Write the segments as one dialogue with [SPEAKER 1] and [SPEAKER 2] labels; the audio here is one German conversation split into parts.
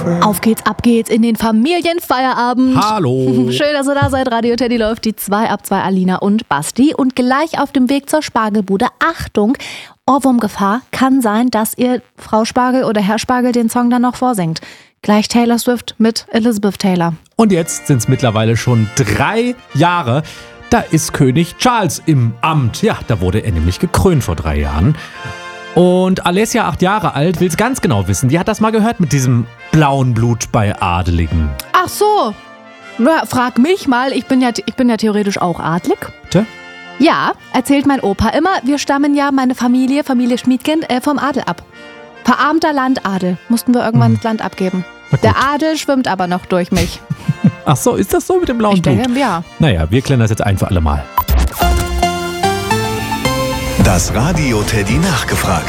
[SPEAKER 1] Auf geht's, ab geht's in den Familienfeierabend.
[SPEAKER 2] Hallo.
[SPEAKER 1] Schön, dass ihr da seid. Radio Teddy läuft die 2 ab 2 Alina und Basti. Und gleich auf dem Weg zur Spargelbude. Achtung, Ohrwurmgefahr. Kann sein, dass ihr Frau Spargel oder Herr Spargel den Song dann noch vorsingt. Gleich Taylor Swift mit Elizabeth Taylor.
[SPEAKER 2] Und jetzt sind es mittlerweile schon 3 Jahre. Da ist König Charles im Amt. Ja, da wurde er nämlich gekrönt vor 3 Jahren. Und Alessia, 8 Jahre alt, will es ganz genau wissen. Die hat das mal gehört mit diesem blauen Blut bei Adeligen.
[SPEAKER 1] Ach so. Na, frag mich mal. Ich bin ja theoretisch auch adlig.
[SPEAKER 2] Bitte?
[SPEAKER 1] Ja, erzählt mein Opa immer. Wir stammen ja, meine Familie Schmiedkind, vom Adel ab. Verarmter Landadel. Mussten wir irgendwann das Land abgeben. Der Adel schwimmt aber noch durch mich.
[SPEAKER 2] Ach so, ist das so mit dem blauen Blut?
[SPEAKER 1] Ich denke, ja.
[SPEAKER 2] Naja, wir klären das jetzt ein für alle Mal.
[SPEAKER 3] Das Radio Teddy nachgefragt.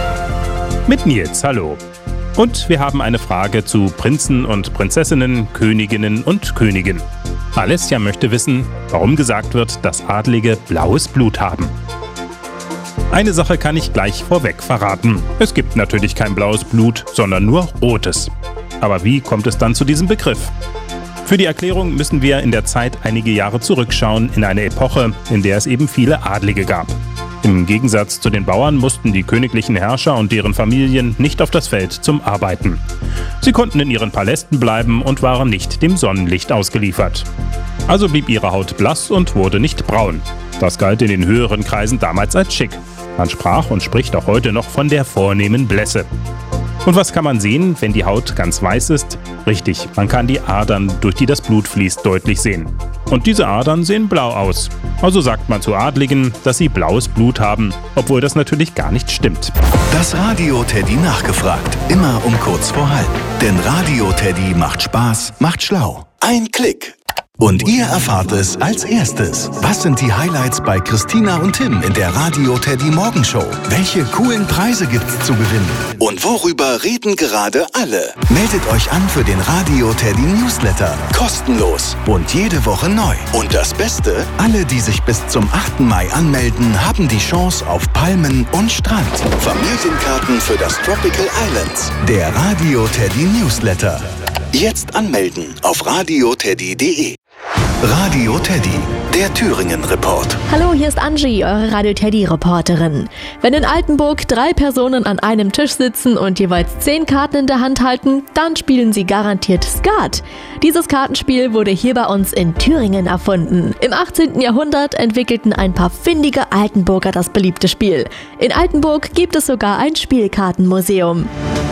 [SPEAKER 4] Mit Nils, hallo. Und wir haben eine Frage zu Prinzen und Prinzessinnen, Königinnen und Königen. Alessia möchte wissen, warum gesagt wird, dass Adlige blaues Blut haben. Eine Sache kann ich gleich vorweg verraten. Es gibt natürlich kein blaues Blut, sondern nur rotes. Aber wie kommt es dann zu diesem Begriff? Für die Erklärung müssen wir in der Zeit einige Jahre zurückschauen in eine Epoche, in der es eben viele Adlige gab. Im Gegensatz zu den Bauern mussten die königlichen Herrscher und deren Familien nicht auf das Feld zum Arbeiten. Sie konnten in ihren Palästen bleiben und waren nicht dem Sonnenlicht ausgeliefert. Also blieb ihre Haut blass und wurde nicht braun. Das galt in den höheren Kreisen damals als schick. Man sprach und spricht auch heute noch von der vornehmen Blässe. Und was kann man sehen, wenn die Haut ganz weiß ist? Richtig, man kann die Adern, durch die das Blut fließt, deutlich sehen. Und diese Adern sehen blau aus. Also sagt man zu Adligen, dass sie blaues Blut haben, obwohl das natürlich gar nicht stimmt.
[SPEAKER 3] Das Radio Teddy nachgefragt. Immer um kurz vor halb. Denn Radio Teddy macht Spaß, macht schlau. Ein Klick. Und ihr erfahrt es als erstes. Was sind die Highlights bei Christina und Tim in der Radio Teddy Morgenshow? Welche coolen Preise gibt's zu gewinnen? Und worüber reden gerade alle? Meldet euch an für den Radio Teddy Newsletter. Kostenlos und jede Woche neu. Und das Beste, alle, die sich bis zum 8. Mai anmelden, haben die Chance auf Palmen und Strand. Familienkarten für das Tropical Islands. Der Radio Teddy Newsletter. Jetzt anmelden auf radioteddy.de. Radio Teddy, der Thüringen-Report.
[SPEAKER 5] Hallo, hier ist Angie, eure Radio Teddy-Reporterin. Wenn in Altenburg 3 Personen an einem Tisch sitzen und jeweils 10 Karten in der Hand halten, dann spielen sie garantiert Skat. Dieses Kartenspiel wurde hier bei uns in Thüringen erfunden. Im 18. Jahrhundert entwickelten ein paar findige Altenburger das beliebte Spiel. In Altenburg gibt es sogar ein Spielkartenmuseum.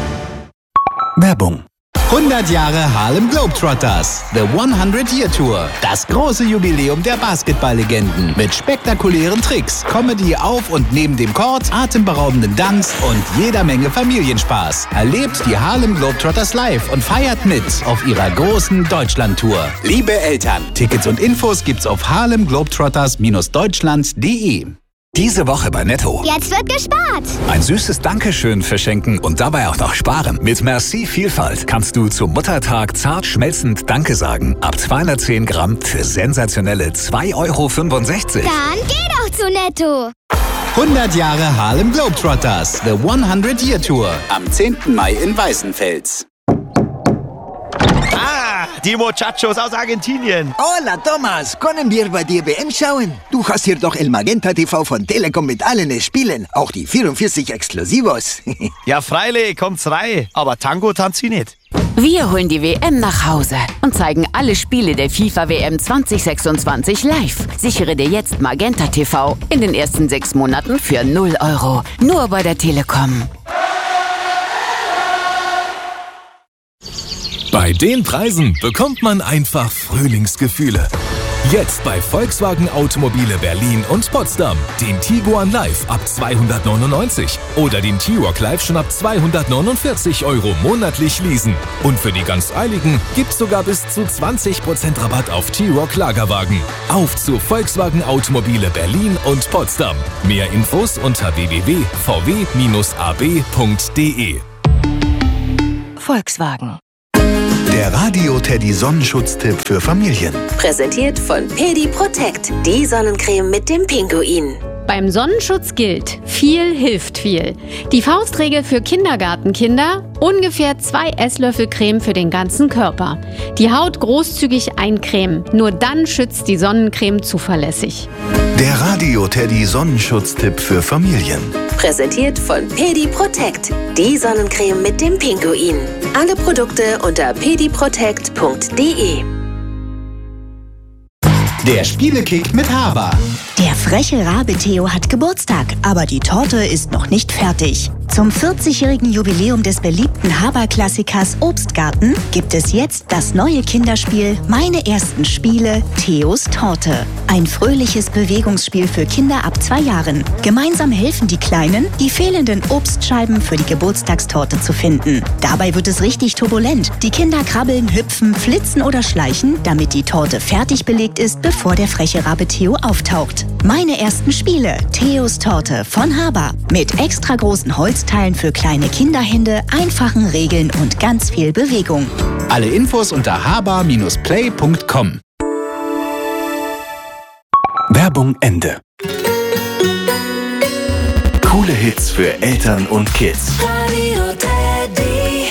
[SPEAKER 3] Werbung.
[SPEAKER 6] 100 Jahre Harlem Globetrotters, The 100-Year-Tour. Das große Jubiläum der Basketballlegenden. Mit spektakulären Tricks, Comedy auf und neben dem Court, atemberaubenden Dunks und jeder Menge Familienspaß. Erlebt die Harlem Globetrotters live und feiert mit auf ihrer großen Deutschland-Tour. Liebe Eltern, Tickets und Infos gibt's auf harlemglobetrotters-deutschland.de.
[SPEAKER 7] Diese Woche bei Netto.
[SPEAKER 8] Jetzt wird gespart.
[SPEAKER 7] Ein süßes Dankeschön verschenken und dabei auch noch sparen. Mit Merci Vielfalt kannst du zum Muttertag zart schmelzend Danke sagen. Ab 210 Gramm für sensationelle 2,65 Euro.
[SPEAKER 8] Dann geh doch zu Netto.
[SPEAKER 6] 100 Jahre Harlem Globetrotters, The 100-Year-Tour. Am 10. Mai in Weißenfels.
[SPEAKER 9] Die Muchachos aus Argentinien.
[SPEAKER 10] Hola, Thomas. Können wir bei dir WM schauen? Du hast hier doch El Magenta TV von Telekom mit allen Spielen. Auch die 44 Exklusivos.
[SPEAKER 9] Ja, freilich, kommt's rein. Aber Tango tanzt sie nicht.
[SPEAKER 11] Wir holen die WM nach Hause und zeigen alle Spiele der FIFA WM 2026 live. Sichere dir jetzt Magenta TV in den ersten 6 Monaten für 0 Euro. Nur bei der Telekom.
[SPEAKER 12] Bei den Preisen bekommt man einfach Frühlingsgefühle. Jetzt bei Volkswagen Automobile Berlin und Potsdam. Den Tiguan Live ab 299 oder den T-Roc Live schon ab 249 Euro monatlich leasen. Und für die ganz Eiligen gibt's sogar bis zu 20% Rabatt auf T-Roc Lagerwagen. Auf zu Volkswagen Automobile Berlin und Potsdam. Mehr Infos unter www.vw-ab.de.
[SPEAKER 11] Volkswagen.
[SPEAKER 3] Der Radio Teddy Sonnenschutztipp für Familien.
[SPEAKER 13] Präsentiert von Pedi Protect, die Sonnencreme mit dem Pinguin. Beim Sonnenschutz gilt, viel hilft viel. Die Faustregel für Kindergartenkinder: ungefähr 2 Esslöffel Creme für den ganzen Körper. Die Haut großzügig eincremen, nur dann schützt die Sonnencreme zuverlässig.
[SPEAKER 3] Der Radio Teddy Sonnenschutztipp für Familien.
[SPEAKER 14] Präsentiert von Pedi Protect, die Sonnencreme mit dem Pinguin. Alle Produkte unter pediprotect.de.
[SPEAKER 6] Der Spielekick mit Haber.
[SPEAKER 15] Der freche Rabe Theo hat Geburtstag, aber die Torte ist noch nicht fertig. Zum 40-jährigen Jubiläum des beliebten Haber-Klassikers Obstgarten gibt es jetzt das neue Kinderspiel Meine ersten Spiele, Theos Torte. Ein fröhliches Bewegungsspiel für Kinder ab 2 Jahren. Gemeinsam helfen die Kleinen, die fehlenden Obstscheiben für die Geburtstagstorte zu finden. Dabei wird es richtig turbulent. Die Kinder krabbeln, hüpfen, flitzen oder schleichen, damit die Torte fertig belegt ist, bevor der freche Rabe Theo auftaucht. Meine ersten Spiele, Theos Torte von Haber. Mit extra großen Holzteilen für kleine Kinderhände, einfachen Regeln und ganz viel Bewegung.
[SPEAKER 6] Alle Infos unter haber-play.com.
[SPEAKER 3] Werbung Ende. Coole Hits für Eltern und Kids.
[SPEAKER 8] Radio Teddy.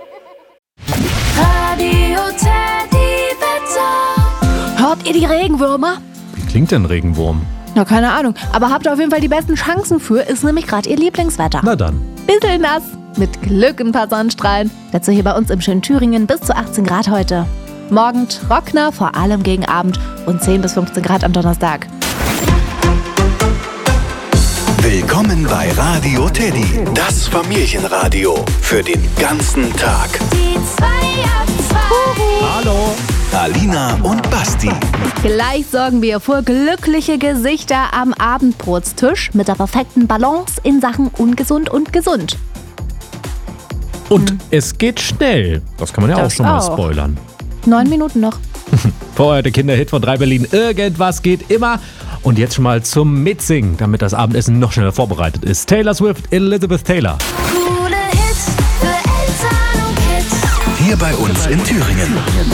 [SPEAKER 8] Radio Teddy Wetter.
[SPEAKER 1] Hört ihr die Regenwürmer?
[SPEAKER 2] Wie klingt denn Regenwurm?
[SPEAKER 1] Na, keine Ahnung. Aber habt ihr auf jeden Fall die besten Chancen für, ist nämlich gerade ihr Lieblingswetter.
[SPEAKER 2] Na dann.
[SPEAKER 1] Bisschen nass, mit Glück ein paar Sonnenstrahlen. Dazu hier bei uns im schönen Thüringen bis zu 18 Grad heute. Morgen trockener, vor allem gegen Abend und 10 bis 15 Grad am Donnerstag.
[SPEAKER 3] Willkommen bei Radio Teddy, das Familienradio für den ganzen Tag.
[SPEAKER 8] Die 2 ab 2.
[SPEAKER 2] Hallo.
[SPEAKER 3] Alina und Basti.
[SPEAKER 1] Gleich sorgen wir für glückliche Gesichter am Abendbrotstisch mit der perfekten Balance in Sachen ungesund und gesund.
[SPEAKER 2] Und es geht schnell. Das kann man ja
[SPEAKER 1] Das
[SPEAKER 2] auch schon mal
[SPEAKER 1] auch.
[SPEAKER 2] spoilern.
[SPEAKER 1] 9 Minuten noch.
[SPEAKER 2] Vorher der Kinderhit von 3 Berlin. Irgendwas geht immer. Und jetzt schon mal zum Mitsingen, damit das Abendessen noch schneller vorbereitet ist. Taylor Swift, Elizabeth Taylor.
[SPEAKER 8] Coole Hits für Eltern und Kids.
[SPEAKER 3] Hier bei uns in Thüringen.